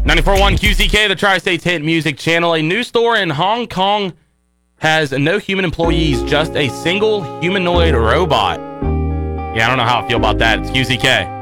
94.1 QZK, the Tri-States Hit Music Channel. A new store in Hong Kong has no human employees, just a single humanoid robot. Yeah, I don't know how I feel about that. It's QZK.